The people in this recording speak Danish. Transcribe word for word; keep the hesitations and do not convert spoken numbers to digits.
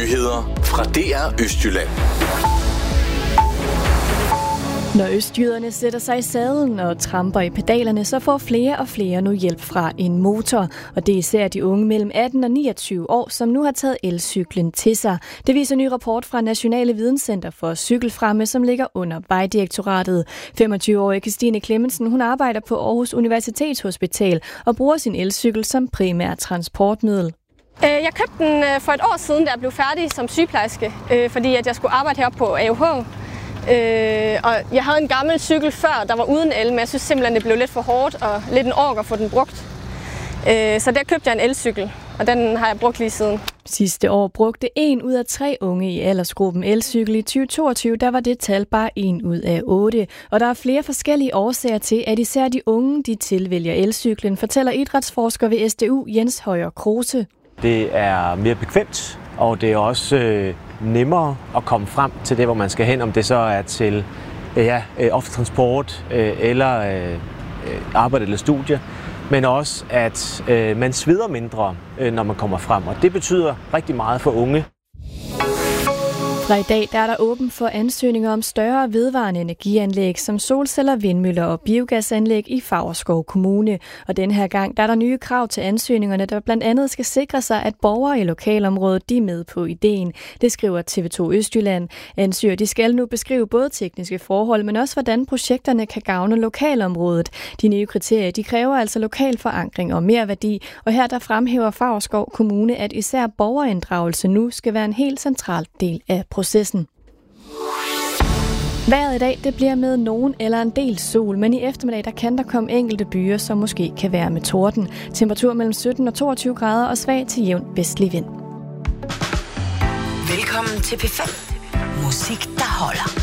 Nyheder fra D R Østjylland. Når østjyderne sætter sig i sadlen og tramper i pedalerne, så får flere og flere nu hjælp fra en motor. Og det er især de unge mellem atten og niogtyve år, som nu har taget elcyklen til sig. Det viser en ny rapport fra Nationale Videnscenter for Cykelfremme, som ligger under Vejdirektoratet. femogtyve-årige Christine Clemmensen, hun arbejder på Aarhus Universitetshospital og bruger sin elcykel som primært transportmiddel. Jeg købte den for et år siden, da jeg blev færdig som sygeplejerske, fordi at jeg skulle arbejde heroppe på A U H. Øh, og jeg havde en gammel cykel før, der var uden el, men jeg synes simpelthen, det blev lidt for hårdt og lidt en ork at få den brugt. Øh, så der købte jeg en elcykel, og den har jeg brugt lige siden. Sidste år brugte en ud af tre unge i aldersgruppen elcykel. I tyve toogtyve der var det tal bare en ud af otte. Og der er flere forskellige årsager til, at især de unge de tilvælger elcyklen, fortæller idrætsforsker ved S D U Jens Højer Kruse. Det er mere bekvemt, og det er også øh, nemmere at komme frem til det, hvor man skal hen, om det så er til øh, ja, øh, offentlig transport øh, eller øh, arbejde eller studie, men også at øh, man sveder mindre, øh, når man kommer frem, og det betyder rigtig meget for unge. Fra i dag der er der åben for ansøgninger om større vedvarende energianlæg som solceller, vindmøller og biogasanlæg i Favrskov Kommune. Og den her gang der er der nye krav til ansøgningerne, der blandt andet skal sikre sig, at borgere i lokalområdet de er med på ideen. Det skriver T V to Østjylland. Ansøger de skal nu beskrive både tekniske forhold, men også hvordan projekterne kan gavne lokalområdet. De nye kriterier de kræver altså lokal forankring og mere værdi, og her der fremhæver Favrskov Kommune, at især borgerinddragelse nu skal være en helt central del af processen. Vejret i dag det bliver med nogen eller en del sol, men i eftermiddag der kan der komme enkelte byer, som måske kan være med torden. Temperatur mellem sytten og toogtyve grader og svag til jævn vestlig vind. Velkommen til P fem. Musik, der holder.